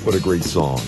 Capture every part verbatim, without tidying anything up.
What a great song.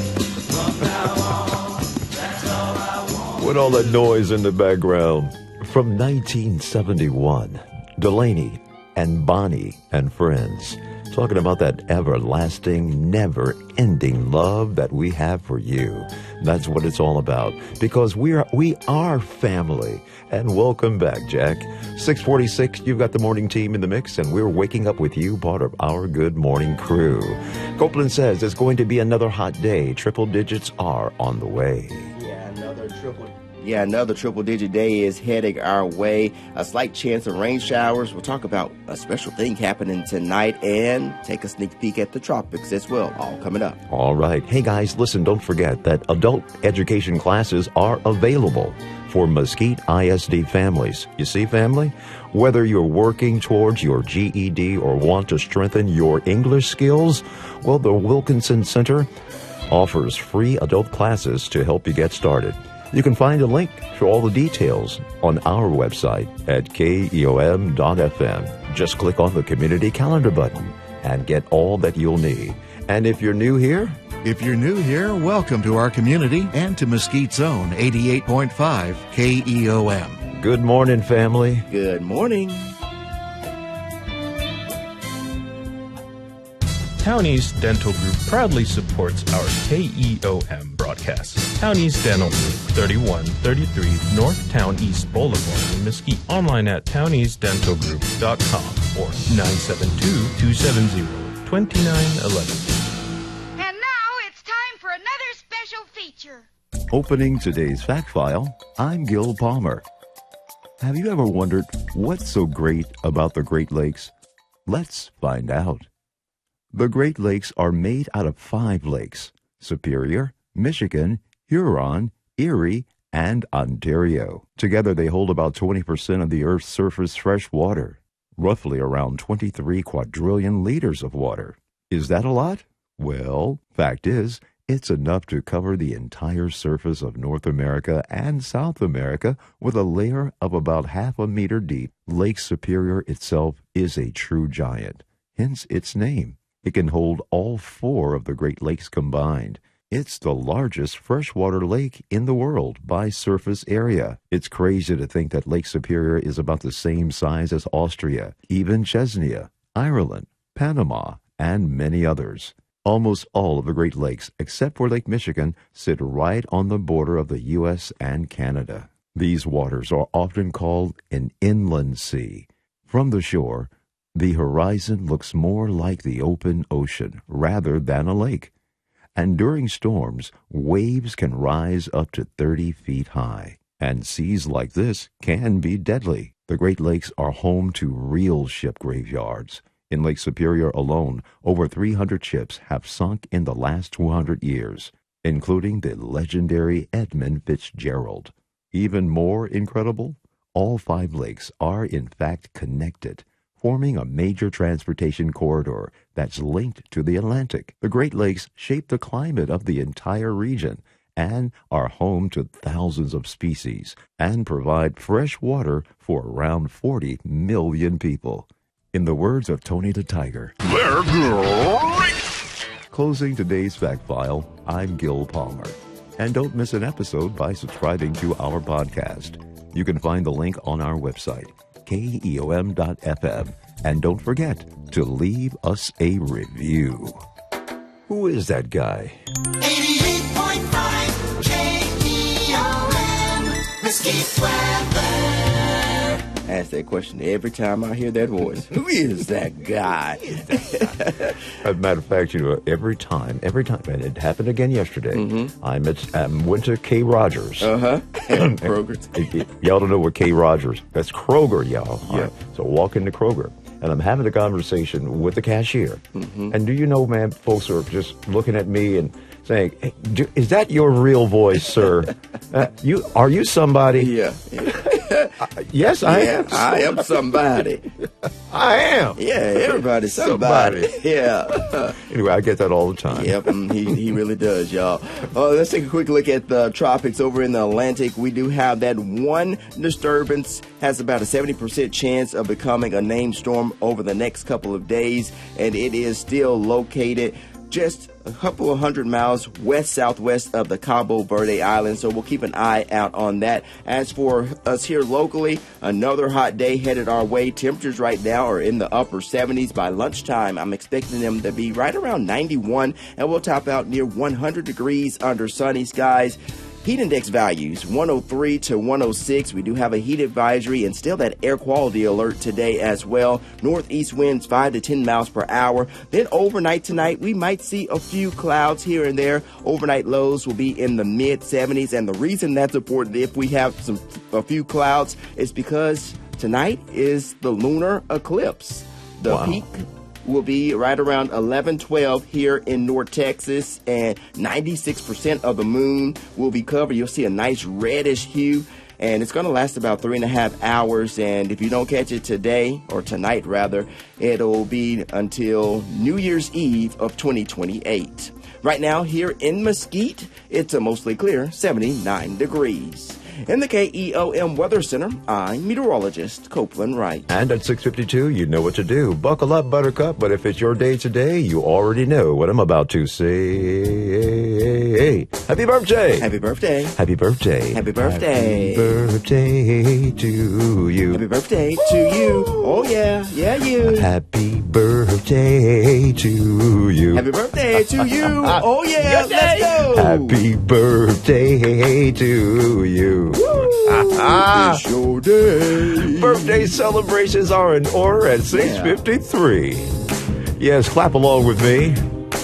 With all that noise in the background. From nineteen seventy-one, Delaney and Bonnie and Friends. Talking about that everlasting, never-ending love that we have for you. That's what it's all about. Because we are we are family. And welcome back, Jack. six forty-six, you've got the morning team in the mix, and we're waking up with you, part of our good morning crew. Copeland says it's going to be another hot day. Triple digits are on the way. Yeah, another triple Yeah, another triple-digit day is heading our way. A slight chance of rain showers. We'll talk about a special thing happening tonight and take a sneak peek at the tropics as well. All coming up. All right. Hey, guys, listen, don't forget that adult education classes are available for Mesquite I S D families. You see, family? Whether you're working towards your G E D or want to strengthen your English skills, well, the Wilkinson Center offers free adult classes to help you get started. You can find a link for all the details on our website at K E O M dot F M. Just click on the community calendar button and get all that you'll need. And if you're new here, If you're new here, welcome to our community and to Mesquite Zone eighty-eight point five K E O M. good morning, family. Good morning. Townies Dental Group proudly supports our K E O M broadcast. Townies Dental Group, thirty-one thirty-three North Town East Boulevard in Mesquite. Online at townies dental group dot com or nine seven two, two seven zero, two nine one one. And now it's time for another special feature. Opening today's fact file, I'm Gil Palmer. Have you ever wondered what's so great about the Great Lakes? Let's find out. The Great Lakes are made out of five lakes: Superior, Michigan, Huron, Erie, and Ontario. Together they hold about twenty percent of the Earth's surface fresh water, roughly around twenty-three quadrillion liters of water. Is that a lot? Well, fact is, it's enough to cover the entire surface of North America and South America with a layer of about half a meter deep. Lake Superior itself is a true giant, hence its name. It can hold all four of the Great Lakes combined. It's the largest freshwater lake in the world by surface area. It's crazy to think that Lake Superior is about the same size as Austria, even Chechnya, Ireland, Panama, and many others. Almost all of the Great Lakes, except for Lake Michigan, sit right on the border of the U S and Canada. These waters are often called an inland sea. From the shore, the horizon looks more like the open ocean rather than a lake. And during storms, waves can rise up to thirty feet high. And seas like this can be deadly. The Great Lakes are home to real ship graveyards. In Lake Superior alone, over three hundred ships have sunk in the last two hundred years, including the legendary Edmund Fitzgerald. Even more incredible, all five lakes are in fact connected, forming a major transportation corridor that's linked to the Atlantic. The Great Lakes shape the climate of the entire region and are home to thousands of species and provide fresh water for around forty million people. In the words of Tony the Tiger, they're great! Closing today's fact file, I'm Gil Palmer. And don't miss an episode by subscribing to our podcast. You can find the link on our website, K E O M dot F M. And don't forget to leave us a review. Who is that guy? eighty-eight point five K E O M, Mesquite Weather. I ask that question every time I hear that voice. Who is that guy? As a matter of fact, you know, every time, every time, and it happened again yesterday, mm-hmm. I'm at, um, went to K. Rogers. Uh-huh. Kroger. Y'all don't know what K. Rogers, that's Kroger, y'all. Yeah. Right. So walk into Kroger, and I'm having a conversation with the cashier. Mm-hmm. And do you know, man, folks are just looking at me and saying, hey, do, is that your real voice, sir? uh, you Are you somebody? Yeah. yeah. Uh, yes, I yeah, am. I am somebody. I am. Yeah, everybody's somebody. somebody. Yeah. Anyway, I get that all the time. Yep, he he really does, y'all. Uh, let's take a quick look at the tropics over in the Atlantic. We do have that one disturbance has about a seventy percent chance of becoming a named storm over the next couple of days, and it is still located just a couple of hundred miles west-southwest of the Cabo Verde Islands, so we'll keep an eye out on that. As for us here locally, another hot day headed our way. Temperatures right now are in the upper seventies. By lunchtime, I'm expecting them to be right around ninety-one, and we'll top out near one hundred degrees under sunny skies. Heat index values, one oh three to one oh six. We do have a heat advisory and still that air quality alert today as well. Northeast winds five to ten miles per hour. Then overnight tonight, we might see a few clouds here and there. Overnight lows will be in the mid seventies. And the reason that's important if we have some a few clouds is because tonight is the lunar eclipse. The Wow. peak will be right around eleven twelve here in North Texas, and ninety-six percent of the moon will be covered. You'll see a nice reddish hue, and it's going to last about three and a half hours. And if you don't catch it today, or tonight rather, it'll be until New Year's Eve of twenty twenty-eight. Right now here in Mesquite, it's a mostly clear seventy-nine degrees. In the K E O M Weather Center, I'm meteorologist Copeland Wright. And at six fifty-two, you know what to do. Buckle up, Buttercup, but if it's your day today, you already know what I'm about to say. Happy birthday! Happy birthday. Happy birthday. Happy birthday. Happy birthday to you. Happy birthday to you. Oh, yeah. Yeah, you. Happy birthday to you. Happy birthday to you. Oh, yeah. Let's go. Happy birthday to you. It's your day. Birthday celebrations are in order at six fifty-three. Yes, clap along with me.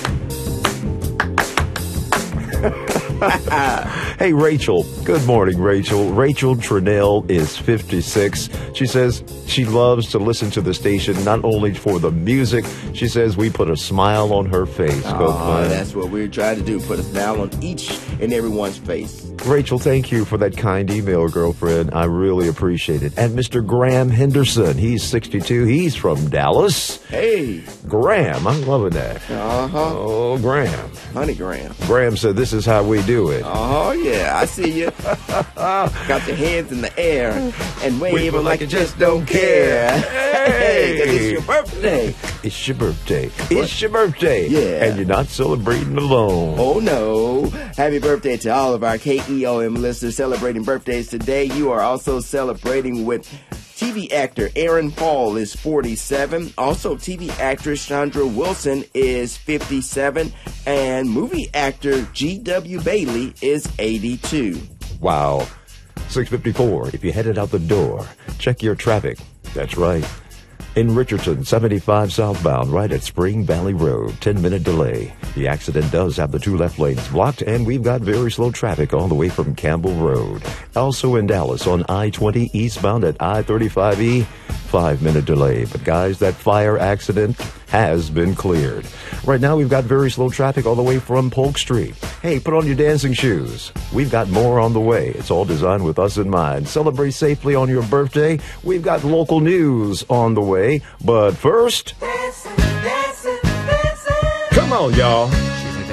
Hey, Rachel. Good morning, Rachel. Rachel Trinell is fifty-six. She says she loves to listen to the station, not only for the music. She says we put a smile on her face. Oh, that's what we're trying to do. Put a smile on each and everyone's face. Rachel, thank you for that kind email, girlfriend. I really appreciate it. And Mister Graham Henderson, he's sixty-two. He's from Dallas. Hey. Graham, I'm loving that. Uh-huh. Oh, Graham. Honey Graham. Graham said this is how we do it. Oh, yeah. I see you. Got your hands in the air and wave them like you just don't care. Hey, 'cause it's your birthday. It's your birthday. It's your birthday. Yeah. And you're not celebrating alone. Oh, no. Happy birthday to all of our K E O M listeners celebrating birthdays today. You are also celebrating with T V actor Aaron Paul is forty-seven. Also, T V actress Chandra Wilson is fifty-seven. And movie actor G W Bailey is eighty-two. Wow. six fifty-four. If you headed out the door, check your traffic. That's right. In Richardson, seventy-five southbound, right at Spring Valley Road, ten minute delay. The accident does have the two left lanes blocked, and we've got very slow traffic all the way from Campbell Road. Also in Dallas on I twenty eastbound at I thirty-five E, five minute delay. But guys, that fire accident has been cleared. Right now, we've got very slow traffic all the way from Polk Street. Hey, put on your dancing shoes. We've got more on the way. It's all designed with us in mind. Celebrate safely on your birthday. We've got local news on the way. But first, Dancing, dancing, dancing. come on, y'all.